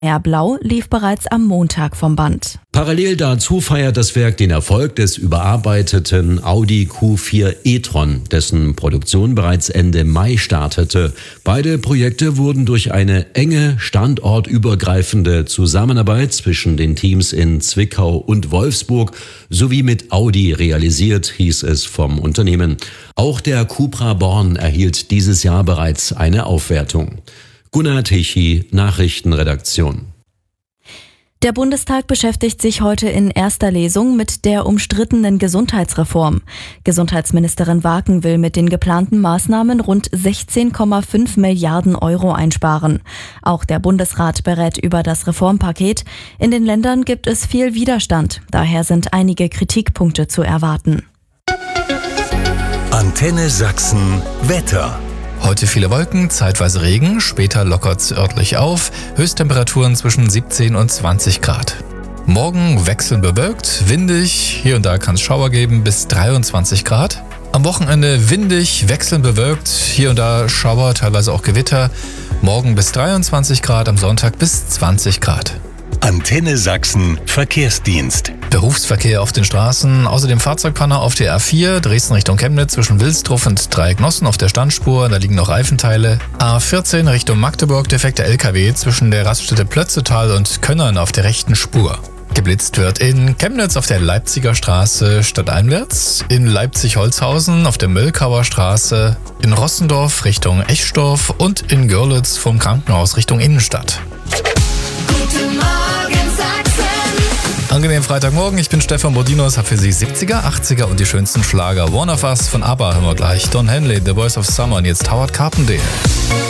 Blau lief bereits am Montag vom Band. Parallel dazu feiert das Werk den Erfolg des überarbeiteten Audi Q4 e-tron, dessen Produktion bereits Ende Mai startete. Beide Projekte wurden durch eine enge, standortübergreifende Zusammenarbeit zwischen den Teams in Zwickau und Wolfsburg sowie mit Audi realisiert, hieß es vom Unternehmen. Auch der Cupra Born erhielt dieses Jahr bereits eine Aufwertung. Gunnar Tichy, Nachrichtenredaktion. Der Bundestag beschäftigt sich heute in erster Lesung mit der umstrittenen Gesundheitsreform. Gesundheitsministerin Waken will mit den geplanten Maßnahmen rund 16,5 Milliarden Euro einsparen. Auch der Bundesrat berät über das Reformpaket. In den Ländern gibt es viel Widerstand. Daher sind einige Kritikpunkte zu erwarten. Antenne Sachsen Wetter. Heute viele Wolken, zeitweise Regen, später lockert es örtlich auf, Höchsttemperaturen zwischen 17 und 20 Grad. Morgen wechselnd bewölkt, windig, hier und da kann es Schauer geben, bis 23 Grad. Am Wochenende windig, wechselnd bewölkt, hier und da Schauer, teilweise auch Gewitter. Morgen bis 23 Grad, am Sonntag bis 20 Grad. Antenne Sachsen Verkehrsdienst. Berufsverkehr auf den Straßen, außerdem Fahrzeugpanne auf der A4, Dresden Richtung Chemnitz zwischen Wilsdruff und Dreiecknossen auf der Standspur, da liegen noch Reifenteile. A14 Richtung Magdeburg, defekter LKW zwischen der Raststätte Plötzetal und Könnern auf der rechten Spur. Geblitzt wird in Chemnitz auf der Leipziger Straße stadteinwärts, in Leipzig-Holzhausen auf der Möllkauer Straße, in Rossendorf Richtung Echtstorf und in Görlitz vom Krankenhaus Richtung Innenstadt. Angenehmen Freitagmorgen, ich bin Stefan Bodinos, habe für Sie 70er, 80er und die schönsten Schlager. One of Us von ABBA hören wir gleich. Don Henley, The Voice of Summer und jetzt Howard Carpendale.